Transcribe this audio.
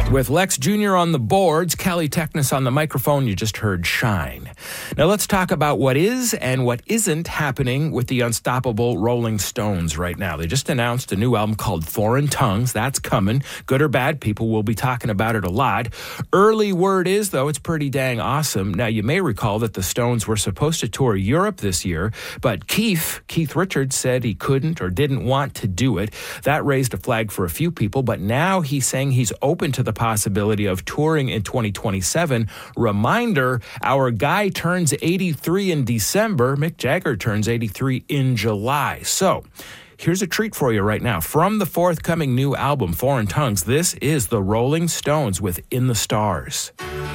With Lex Jr. on the boards, Kelly Technis on the microphone, you just heard Shine. Now let's talk about what is and what isn't happening with the unstoppable Rolling Stones right now. They just announced a new album called Foreign Tongues. That's coming. Good or bad, people will be talking about it a lot. Early word is, though, it's pretty dang awesome. Now, you may recall that the Stones were supposed to tour Europe this year, but Keith Richards said he couldn't or didn't want to do it. That raised a flag for a few people, but now he's saying he's open to the possibility of touring in 2027. Reminder, our guy turns 83 in December. Mick Jagger turns 83 in July. So here's a treat for you right now. From the forthcoming new album, Foreign Tongues, this is the Rolling Stones with In the Stars.